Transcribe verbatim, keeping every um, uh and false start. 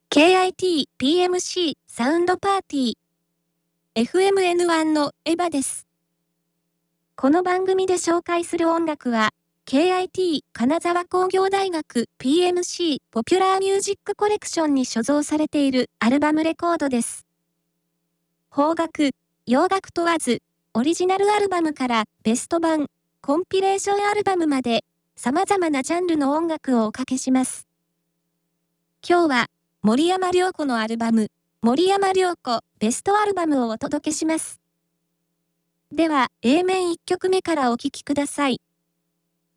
ケーアイティーピーエムシー サウンドパーティー エフエムエヌワン のエヴァです。この番組で紹介する音楽は ケーアイティー 金沢工業大学 ピーエムシー ポピュラーミュージックコレクションに所蔵されているアルバムレコードです。邦楽、洋楽問わず、オリジナルアルバムからベスト版、コンピレーションアルバムまで様々なジャンルの音楽をおかけします。今日は森山良子のアルバム、森山良子ベストアルバムをお届けします。では エー 面いっきょくめからお聴きください。